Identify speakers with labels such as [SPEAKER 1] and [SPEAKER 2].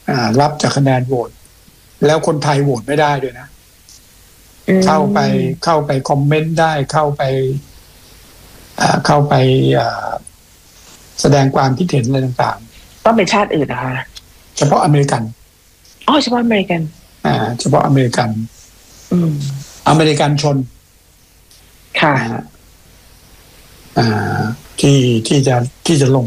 [SPEAKER 1] รับจากคะแนนโหวตแล้วคนไทยโหวตไม่ได้ด้วยนะเข้าไปคอมเมนต์ได้เข้าไปแสดงความคิดเห็นอะไรต่าง
[SPEAKER 2] ๆต้องเป็นชาติอื่นนะคะ
[SPEAKER 1] เฉพาะอเมริกัน
[SPEAKER 2] เฉพาะอเมริกัน
[SPEAKER 1] เฉพาะอเมริกันอเมริกันชน
[SPEAKER 2] ค่ะ
[SPEAKER 1] ที่จะลง